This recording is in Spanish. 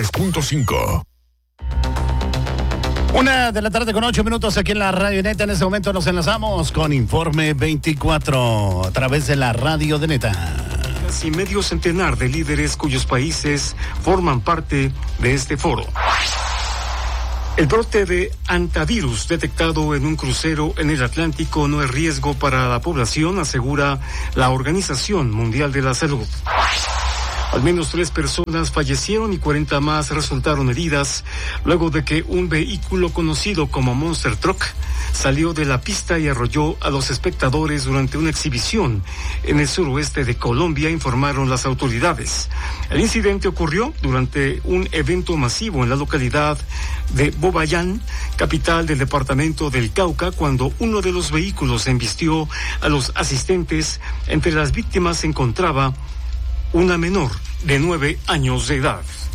93.5. 1:08 aquí en la Radio Neta. En este momento nos enlazamos con Informe 24 a través de la Radio de Neta. Casi medio centenar de líderes cuyos países forman parte de este foro. El brote de hantavirus detectado en un crucero en el Atlántico no es riesgo para la población, asegura la Organización Mundial de la Salud. Al menos 3 personas fallecieron y 40 más resultaron heridas luego de que un vehículo conocido como Monster Truck salió de la pista y arrolló a los espectadores durante una exhibición en el suroeste de Colombia, informaron las autoridades. El incidente ocurrió durante un evento masivo en la localidad de Bobayán, capital del departamento del Cauca, cuando uno de los vehículos embistió a los asistentes. Entre las víctimas se encontraba una menor de 9 años de edad.